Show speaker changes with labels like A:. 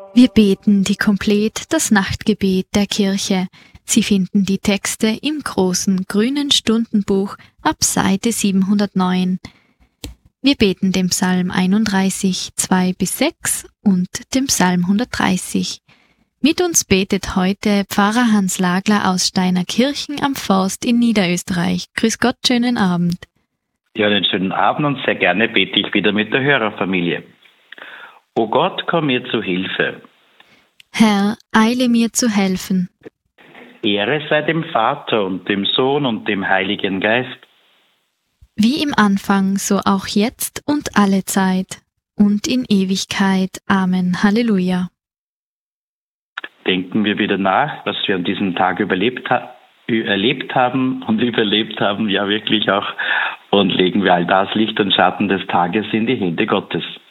A: Wir beten die Komplett, das Nachtgebet der Kirche. Sie finden die Texte im großen grünen Stundenbuch ab Seite 709. Wir beten den Psalm 31, 2-6 und den Psalm 130. Mit uns betet heute Pfarrer Hans Lagler aus Steinerkirchen am Forst in Niederösterreich. Grüß Gott, schönen Abend.
B: Ja, einen schönen Abend und sehr gerne bete ich wieder mit der Hörerfamilie. O Gott, komm mir zu Hilfe.
A: Herr, eile mir zu helfen.
B: Ehre sei dem Vater und dem Sohn und dem Heiligen Geist.
A: Wie im Anfang, so auch jetzt und alle Zeit und in Ewigkeit. Amen. Halleluja.
B: Denken wir wieder nach, was wir an diesem Tag erlebt haben und überlebt haben, ja wirklich auch, und legen wir all das Licht und Schatten des Tages in die Hände Gottes.